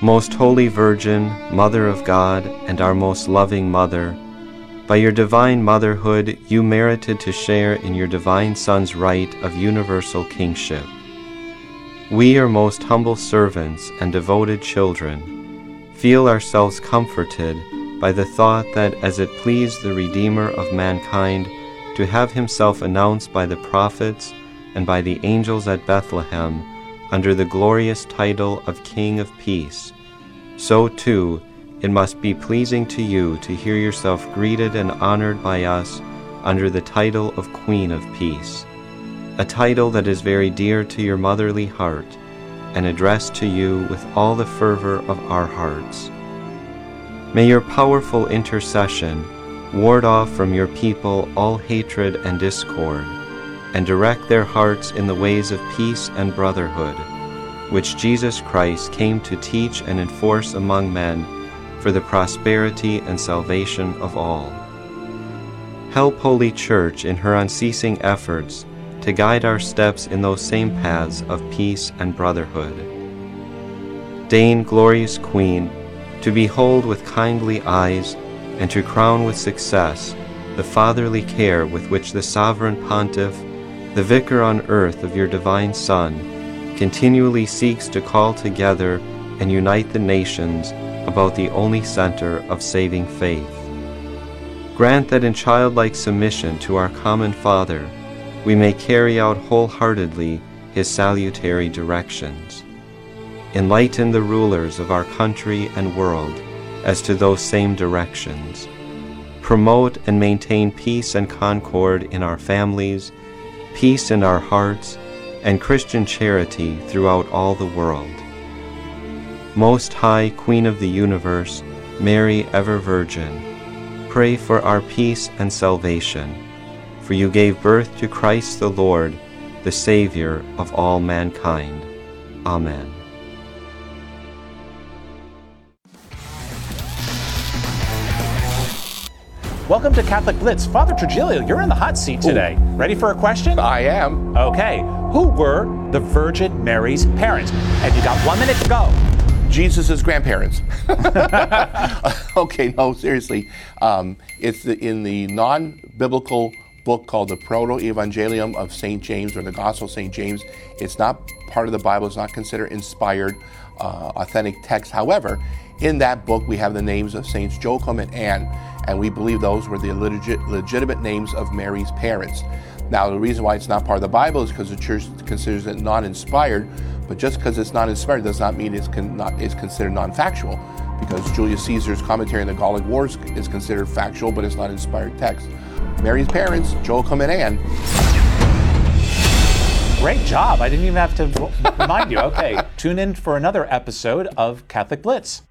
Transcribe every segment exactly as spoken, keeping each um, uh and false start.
Most Holy Virgin, Mother of God, and our most loving Mother, by your divine motherhood, you merited to share in your divine Son's right of universal kingship. We, your most humble servants and devoted children, feel ourselves comforted by the thought that as it pleased the Redeemer of mankind to have himself announced by the prophets and by the angels at Bethlehem under the glorious title of King of Peace, so too it must be pleasing to you to hear yourself greeted and honored by us under the title of Queen of Peace, a title that is very dear to your motherly heart and addressed to you with all the fervor of our hearts. May your powerful intercession ward off from your people all hatred and discord, and direct their hearts in the ways of peace and brotherhood, which Jesus Christ came to teach and enforce among men for the prosperity and salvation of all. Help Holy Church in her unceasing efforts to guide our steps in those same paths of peace and brotherhood. Deign, glorious Queen, to behold with kindly eyes and to crown with success the fatherly care with which the Sovereign Pontiff, the Vicar on earth of your divine Son, continually seeks to call together and unite the nations about the only center of saving faith. Grant that in childlike submission to our common Father, we may carry out wholeheartedly his salutary directions. Enlighten the rulers of our country and world as to those same directions. Promote and maintain peace and concord in our families, peace in our hearts, and Christian charity throughout all the world. Most High Queen of the universe, Mary ever Virgin, pray for our peace and salvation, for you gave birth to Christ the Lord, the Savior of all mankind. Amen. Welcome to Catholic Blitz. Father Trujillo, you're in the hot seat today. Ooh. Ready for a question? I am. Okay. Who were the Virgin Mary's parents? And you got one minute to go. Jesus' grandparents. Okay, no, seriously. Um, it's the, in the non-biblical book called the Proto-Evangelium of Saint James, or the Gospel of Saint James. It's not part of the Bible. It's not considered inspired, uh, authentic text. However, in that book, we have the names of Saints Joachim and Anne, and we believe those were the legit, legitimate names of Mary's parents. Now, the reason why it's not part of the Bible is because the Church considers it non-inspired, but just because it's not inspired does not mean it's, con- not, it's considered non-factual, because Julius Caesar's commentary on the Gallic Wars is considered factual, but it's not inspired text. Mary's parents, Joachim and Anne. Great job. I didn't even have to remind you. Okay, tune in for another episode of Catholic Blitz.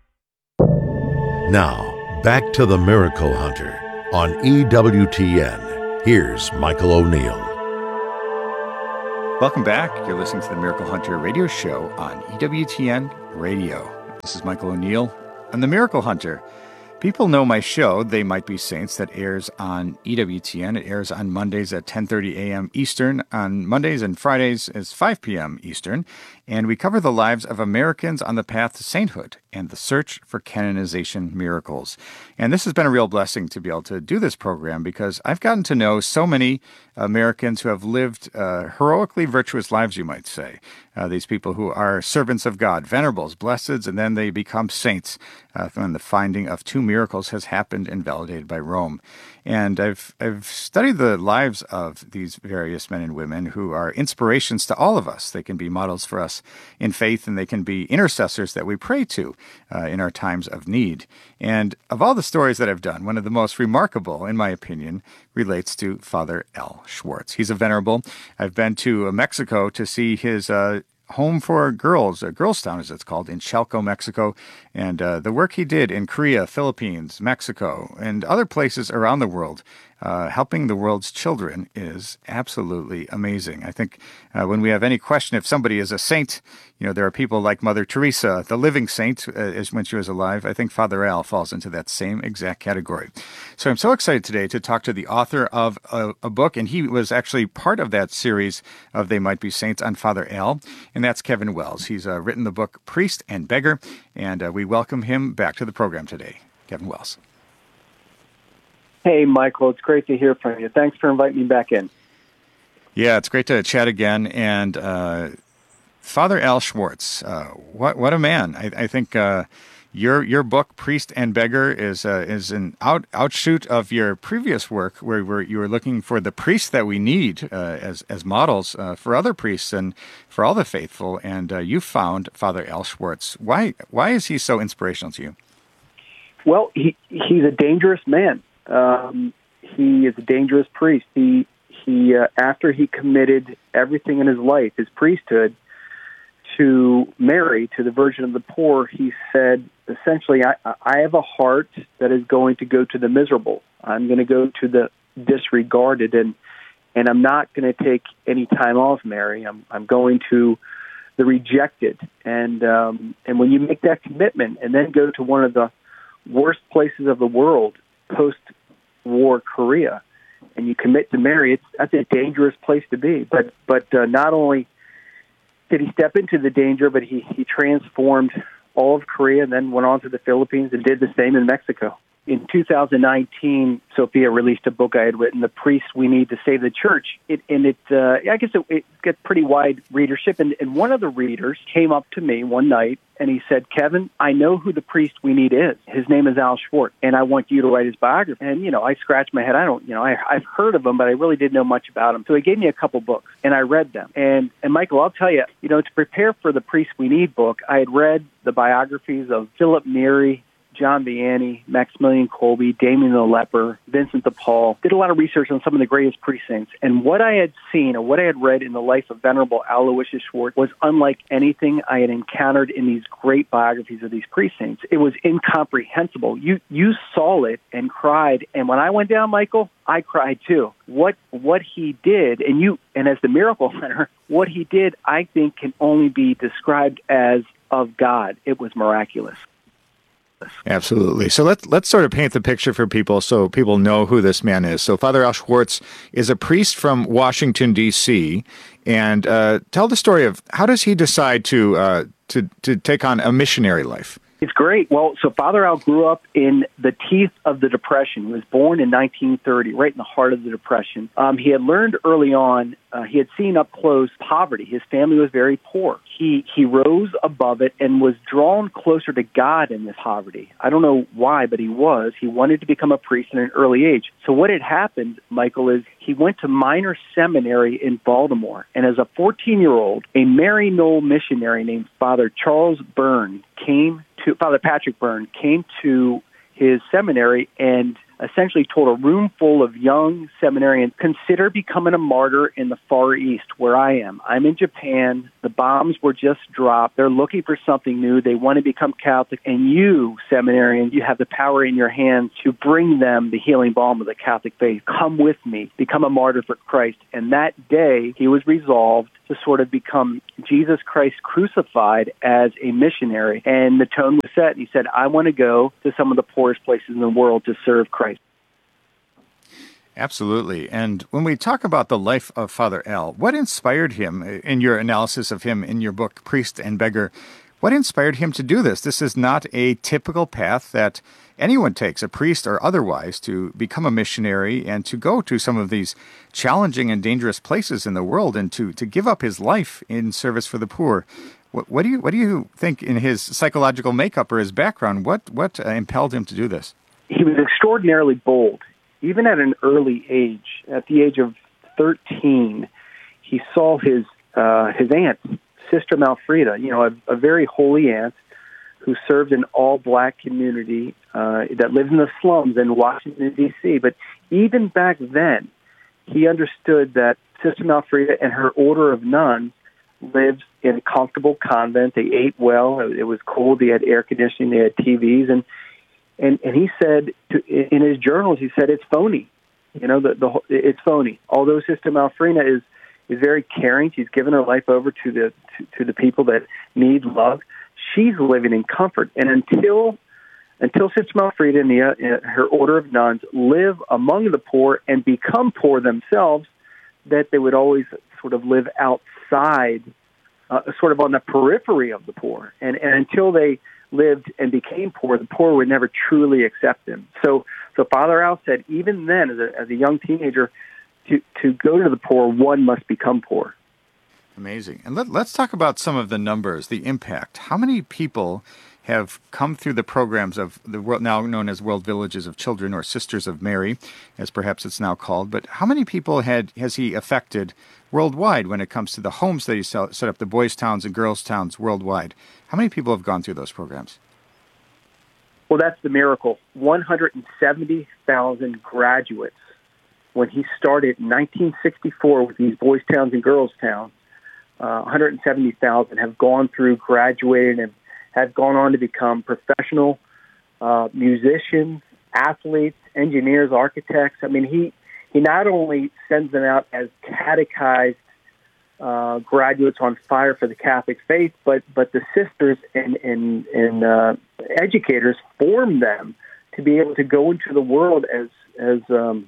Now, back to the Miracle Hunter on E W T N. Here's Michael O'Neill. Welcome back. You're listening to the Miracle Hunter radio show on E W T N Radio. This is Michael O'Neill. I'm the Miracle Hunter. People know my show, They Might Be Saints, that airs on E W T N. It airs on Mondays at ten thirty a.m. Eastern, on Mondays and Fridays is five p.m. Eastern, and we cover the lives of Americans on the path to sainthood and the search for canonization miracles. And this has been a real blessing to be able to do this program, because I've gotten to know so many Americans who have lived uh, heroically virtuous lives, you might say. Uh, these people who are servants of God, venerables, blesseds, and then they become saints uh, when the finding of two miracles has happened and validated by Rome. And I've I've studied the lives of these various men and women who are inspirations to all of us. They can be models for us in faith, and they can be intercessors that we pray to uh, in our times of need. And of all the stories that I've done, one of the most remarkable, in my opinion, relates to Father L. Schwartz. He's a venerable. I've been to uh, Mexico to see his uh, home for girls, uh, Girls Town as it's called, in Chalco, Mexico, and uh, the work he did in Korea, Philippines, Mexico, and other places around the world uh, helping the world's children is absolutely amazing. I think uh, when we have any question if somebody is a saint, you know, there are people like Mother Teresa, the living saint, uh, as when she was alive. I think Father Al falls into that same exact category. So I'm so excited today to talk to the author of a, a book, and he was actually part of that series of They Might Be Saints on Father Al, and that's Kevin Wells. He's uh, written the book Priest and Beggar, and uh, we welcome him back to the program today. Kevin Wells. Hey, Michael, it's great to hear from you. Thanks for inviting me back in. Yeah, it's great to chat again. And uh, Father Al Schwartz, uh, what what a man! I, I think uh, your your book Priest and Beggar is uh, is an out outshoot of your previous work, where, where you were looking for the priests that we need uh, as as models uh, for other priests and for all the faithful. And uh, you found Father Al Schwartz. Why why is he so inspirational to you? Well, he he's a dangerous man. Um, he is a dangerous priest. He he uh, after he committed everything in his life, his priesthood, to Mary, to the Virgin of the Poor, he said, essentially, I, I have a heart that is going to go to the miserable. I'm going to go to the disregarded, and and I'm not going to take any time off, Mary. I'm I'm going to the rejected. And um, and when you make that commitment and then go to one of the worst places of the world, post-war Korea, and you commit to Mary, it's that's a dangerous place to be. But but uh, not only did he step into the danger, but he, he transformed all of Korea and then went on to the Philippines and did the same in Mexico. In two thousand nineteen, Sophia released a book I had written, The Priests We Need to Save the Church. It, and it, uh, I guess it, it gets pretty wide readership. And, and one of the readers came up to me one night and he said, Kevin, I know who the priest we need is. His name is Al Schwartz, and I want you to write his biography. And, you know, I scratched my head. I don't, you know, I, I've heard of him, but I really didn't know much about him. So he gave me a couple books, and I read them. And, and Michael, I'll tell you, you know, to prepare for the Priest We Need book, I had read the biographies of Philip Neri, John Vianney, Maximilian Kolbe, Damien the Leper, Vincent de Paul. Did a lot of research on some of the greatest priest saints. And what I had seen or what I had read in the life of Venerable Aloysius Schwartz was unlike anything I had encountered in these great biographies of these priest saints. It was incomprehensible. You you saw it and cried. And when I went down, Michael, I cried too. What what he did, and you and as the Miracle Center, what he did, I think, can only be described as of God. It was miraculous. Absolutely. So let's let's sort of paint the picture for people so people know who this man is. So Father Al Schwartz is a priest from Washington, D C, and uh, tell the story of how does he decide to uh, to to take on a missionary life? It's great. Well, so Father Al grew up in the teeth of the Depression. He was born in nineteen thirty, right in the heart of the Depression. Um, he had learned early on, uh, he had seen up close poverty. His family was very poor. He he rose above it and was drawn closer to God in this poverty. I don't know why, but he was. He wanted to become a priest at an early age. So what had happened, Michael, is he went to minor seminary in Baltimore. And as a fourteen-year-old, a Maryknoll missionary named Father Charles Byrne came to, Father Patrick Byrne came to his seminary and essentially told a room full of young seminarians, consider becoming a martyr in the Far East, where I am. I'm in Japan. The bombs were just dropped. They're looking for something new. They want to become Catholic. And you, seminarians, you have the power in your hands to bring them the healing balm of the Catholic faith. Come with me. Become a martyr for Christ. And that day, he was resolved to sort of become Jesus Christ crucified as a missionary. And the tone was set. He said, I want to go to some of the poorest places in the world to serve Christ. Absolutely. And when we talk about the life of Father Al, what inspired him in your analysis of him in your book, Priest and Beggar? What inspired him to do this? This is not a typical path that anyone takes, a priest or otherwise, to become a missionary and to go to some of these challenging and dangerous places in the world and to, to give up his life in service for the poor. What, what do you what do you think in his psychological makeup or his background? What what uh, impelled him to do this? He was extraordinarily bold. Even at an early age, at the age of thirteen, he saw his uh, his aunt, Sister Malfrida, you know, a, a very holy aunt who served an all-black community uh, that lived in the slums in Washington, D C. But even back then, he understood that Sister Malfrida and her order of nuns lived in a comfortable convent. They ate well. It was cold. They had air conditioning. They had T Vs. And And and he said, to, in his journals, he said, it's phony. You know, the, the it's phony. Although Sister Malfrina is is very caring, she's given her life over to the to, to the people that need love. She's living in comfort, and until until Sister Malfrina and the, uh, her order of nuns live among the poor and become poor themselves, that they would always sort of live outside, uh, sort of on the periphery of the poor, and and until they lived and became poor, the poor would never truly accept them. So, so Father Al said, even then, as a, as a young teenager, to, to go to the poor, one must become poor. Amazing. And let, let's talk about some of the numbers, the impact. How many people have come through the programs of the world, now known as World Villages of Children, or Sisters of Mary, as perhaps it's now called, but how many people had has he affected worldwide when it comes to the homes that he set up, the boys' towns and girls' towns worldwide? How many people have gone through those programs? Well, that's the miracle. one hundred seventy thousand graduates. When he started in nineteen sixty-four with these boys' towns and girls' towns, uh, one hundred seventy thousand have gone through, graduated, and have gone on to become professional uh, musicians, athletes, engineers, architects. I mean, he, he not only sends them out as catechized uh, graduates on fire for the Catholic faith, but, but the sisters and, and, and uh, educators form them to be able to go into the world as as um,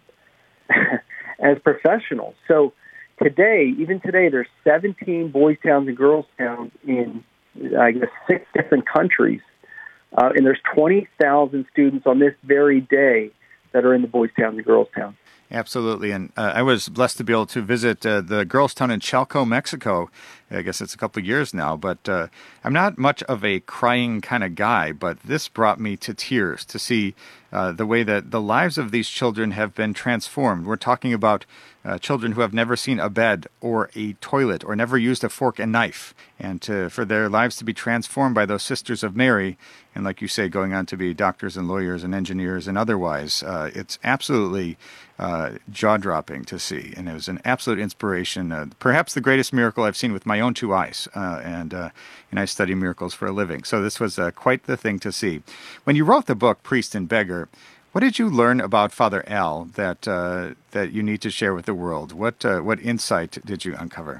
as professionals. So today, even today, there's seventeen boys' towns and girls' towns in, I guess, six different countries. Uh, and there's twenty thousand students on this very day that are in the boys' towns and girls' towns. Absolutely. And uh, I was blessed to be able to visit uh, the girls' town in Chalco, Mexico. I guess it's a couple of years now, but uh, I'm not much of a crying kind of guy, but this brought me to tears to see uh, the way that the lives of these children have been transformed. We're talking about uh, children who have never seen a bed or a toilet or never used a fork and knife, and to, for their lives to be transformed by those Sisters of Mary, and like you say, going on to be doctors and lawyers and engineers and otherwise. Uh, it's absolutely uh, jaw-dropping to see, and it was an absolute inspiration, uh, perhaps the greatest miracle I've seen with my own two eyes, uh, and uh, and I study miracles for a living. So this was uh, quite the thing to see. When you wrote the book, Priest and Beggar, what did you learn about Father Al that uh, that you need to share with the world? What uh, what insight did you uncover?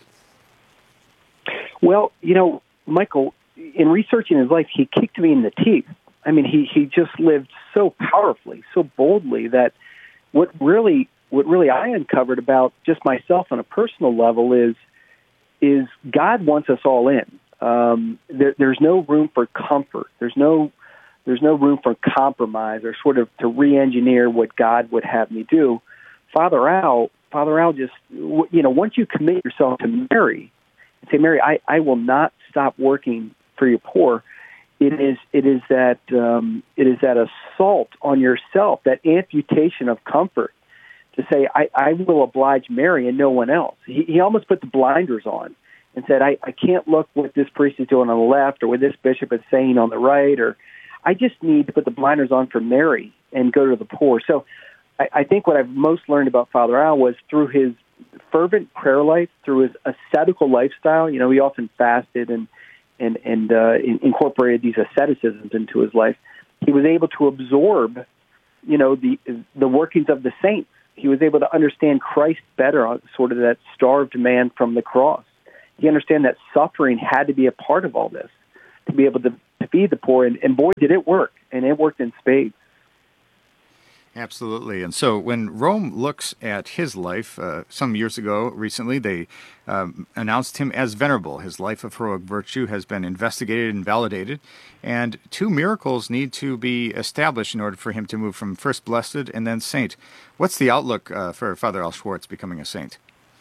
Well, you know, Michael, in researching his life, he kicked me in the teeth. I mean, he, he just lived so powerfully, so boldly, that what really what really I uncovered about just myself on a personal level is is God wants us all in. Um, there, there's no room for comfort. There's no there's no room for compromise or sort of to re-engineer what God would have me do. Father Al, Father Al just, you know, once you commit yourself to Mary, and say, Mary, I, I will not stop working for your poor. It is it is that um, it is that assault on yourself, that amputation of comfort, to say, I, I will oblige Mary and no one else. He, he almost put the blinders on and said, I, I can't look what this priest is doing on the left or what this bishop is saying on the right, or I just need to put the blinders on for Mary and go to the poor. So I, I think what I've most learned about Father Al was through his fervent prayer life, through his ascetical lifestyle. You know, he often fasted and and, and uh, in, incorporated these asceticisms into his life. He was able to absorb, you know, the the workings of the saints. He was able to understand Christ better, sort of that starved man from the cross. He understood that suffering had to be a part of all this to be able to, to feed the poor. And, and boy, did it work. And it worked in spades. Absolutely. And so when Rome looks at his life, uh, some years ago, recently, they um, announced him as venerable. His life of heroic virtue has been investigated and validated, and two miracles need to be established in order for him to move from first blessed and then saint. What's the outlook uh, for Father Al Schwartz becoming a saint?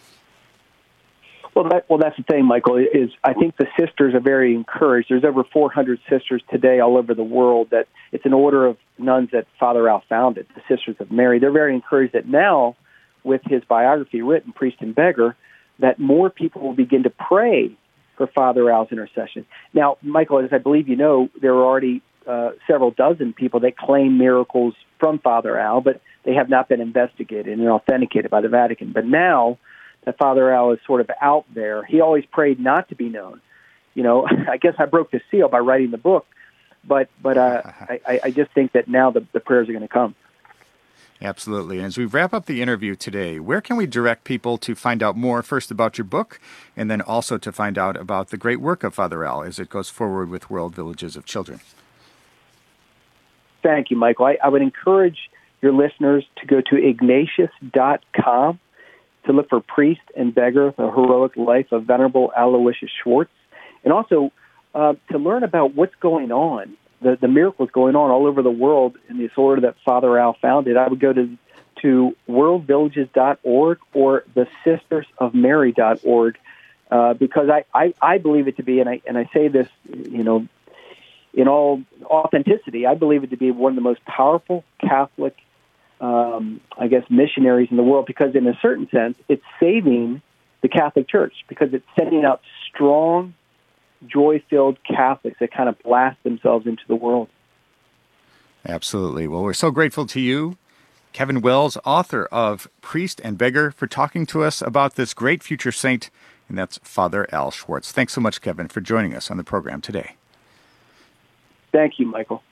Well, that, well, that's the thing, Michael, is I think the sisters are very encouraged. There's over four hundred sisters today all over the world. That it's an order of nuns that Father Al founded, the Sisters of Mary. They're very encouraged that now, with his biography written, Priest and Beggar, that more people will begin to pray for Father Al's intercession. Now, Michael, as I believe you know, there are already uh, several dozen people that claim miracles from Father Al, but they have not been investigated and authenticated by the Vatican. But now that Father Al is sort of out there, he always prayed not to be known. You know, I guess I broke the seal by writing the book, but but uh, I, I just think that now the, the prayers are going to come. Absolutely. And as we wrap up the interview today, where can we direct people to find out more, first about your book, and then also to find out about the great work of Father Al as it goes forward with World Villages of Children? Thank you, Michael. I, I would encourage your listeners to go to ignatius dot com to look for Priest and Beggar, the heroic life of Venerable Aloysius Schwartz, and also uh, to learn about what's going on, the, the miracles going on all over the world in this order that Father Al founded. I would go to, to world villages dot org or the sisters of mary dot org uh, because I, I, I believe it to be, and I, and I say this, you know, in all authenticity, I believe it to be one of the most powerful Catholic, um, I guess, missionaries in the world, because in a certain sense, it's saving the Catholic Church, because it's sending out strong, joy-filled Catholics that kind of blast themselves into the world. Absolutely. Well, we're so grateful to you, Kevin Wells, author of Priest and Beggar, for talking to us about this great future saint, and that's Father Al Schwartz. Thanks so much, Kevin, for joining us on the program today. Thank you, Michael.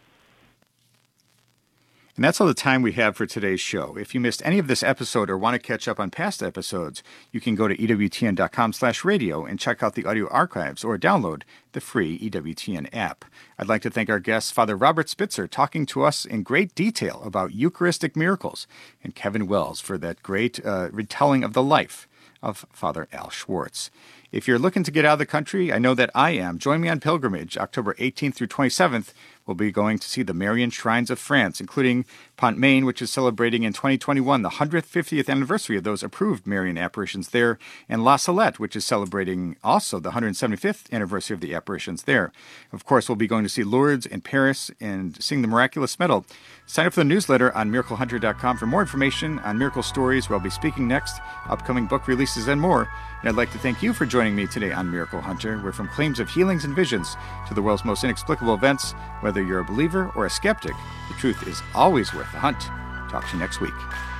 And that's all the time we have for today's show. If you missed any of this episode or want to catch up on past episodes, you can go to E W T N dot com slash radio and check out the audio archives or download the free E W T N app. I'd like to thank our guest, Father Robert Spitzer, talking to us in great detail about Eucharistic miracles, and Kevin Wells for that great uh, retelling of the life of Father Al Schwartz. If you're looking to get out of the country, I know that I am. Join me on pilgrimage, October eighteenth through twenty-seventh. We'll be going to see the Marian Shrines of France, including Pont-Main, which is celebrating in twenty twenty-one the one hundred fiftieth anniversary of those approved Marian apparitions there, and La Salette, which is celebrating also the one hundred seventy-fifth anniversary of the apparitions there. Of course, we'll be going to see Lourdes and Paris and sing the Miraculous Medal. Sign up for the newsletter on miracle hunter dot com for more information on miracle stories, where I'll be speaking next, upcoming book releases, and more. And I'd like to thank you for joining me today on Miracle Hunter, where from claims of healings and visions to the world's most inexplicable events, whether you're a believer or a skeptic, the truth is always worth the hunt. Talk to you next week.